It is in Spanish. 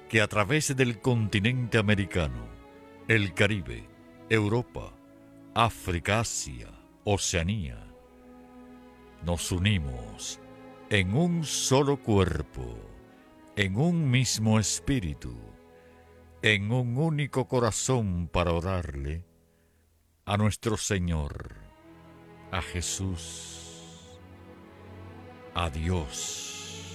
que a través del continente americano, el Caribe, Europa, África, Asia, Oceanía, nos unimos en un solo cuerpo, en un mismo espíritu, en un único corazón para orarle a nuestro Señor, a Jesús, a Dios.